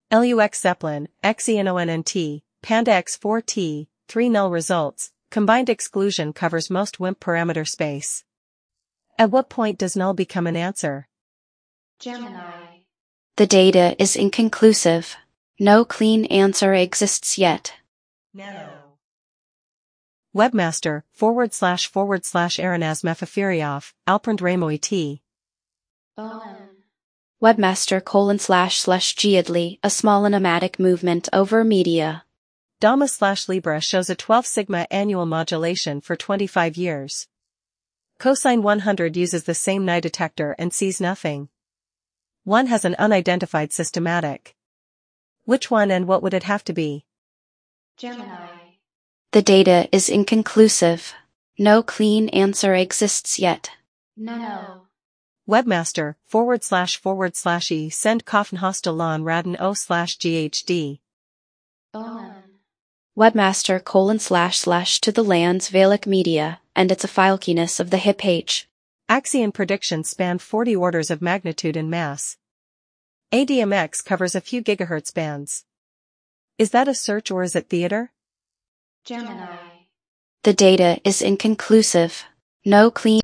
LUX Zeppelin, XENONNT, Panda X4T, 3 null results, combined exclusion covers most WIMP parameter space. At what point does null become an answer? Gemini. The data is inconclusive. No clean answer exists yet. Nano. Webmaster, / Aranaz Mefafirioff, Alprand Ramoi T. Webmaster : //Giadli, a small animatic movement over media. Dama / Libra shows a 12 sigma annual modulation for 25 years. Cosine 100 uses the same Nye detector and sees nothing. One has an unidentified systematic. Which one and what would it have to be? Gemini. The data is inconclusive. No clean answer exists yet. Nano. Webmaster, / E send Coffin hostel lan raden o /GHD. Webmaster : / to the lands Valak Media, and it's a filekiness of the hip H. Axion predictions span 40 orders of magnitude in mass. ADMX covers a few gigahertz bands. Is that a search or is it theater? Gemini. The data is inconclusive. No clean.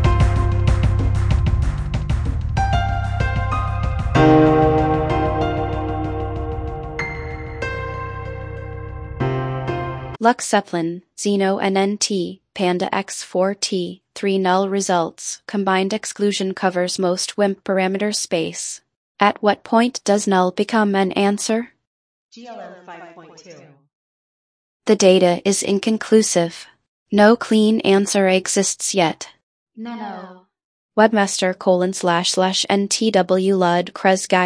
LUX Zeppelin, XENONNT, Panda X4T, 3 null results, combined exclusion covers most WIMP parameter space. At what point does null become an answer? GLM 5.2. The data is inconclusive. No clean answer exists yet. Nano. Webmaster : //NTW Lud Kresgai